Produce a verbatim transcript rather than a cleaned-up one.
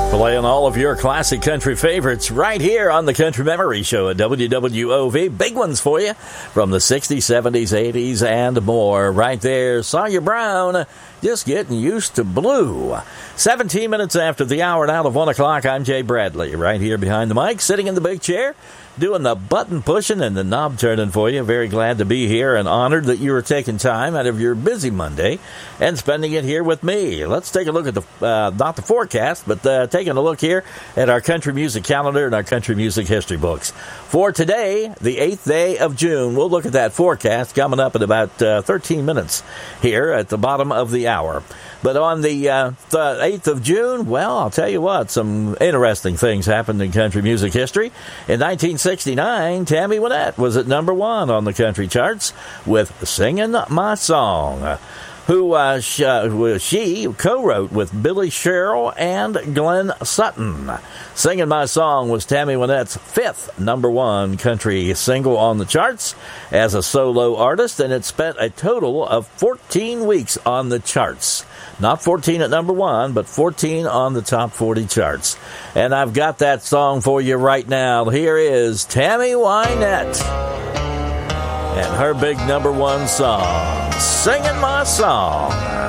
Playing all of your classic country favorites right here on the Country Memory Show at W W O V. Big ones for you from the sixties, seventies, eighties, and more. Right there, Sawyer Brown, Just Getting Used to Blue. seventeen minutes after the hour and out of one o'clock, I'm Jay Bradley, right here behind the mic, sitting in the big chair, doing the button pushing and the knob turning for you. Very glad to be here and honored that you are taking time out of your busy Monday and spending it here with me. Let's take a look at the, uh, not the forecast, but uh, taking a look here at our country music calendar and our country music history books. For today, the eighth day of June, we'll look at that forecast coming up in about uh, thirteen minutes here at the bottom of the hour. But on the, uh, the eighth of June, well, I'll tell you what, some interesting things happened in country music history. In nineteen sixty-nine, Tammy Wynette was at number one on the country charts with Singing My Song, who uh, sh- uh, she co-wrote with Billy Sherrill and Glenn Sutton. Singing My Song was Tammy Wynette's fifth number one country single on the charts as a solo artist, and it spent a total of fourteen weeks on the charts. Not fourteen at number one, but fourteen on the top forty charts. And I've got that song for you right now. Here is Tammy Wynette and her big number one song, Singing My Song.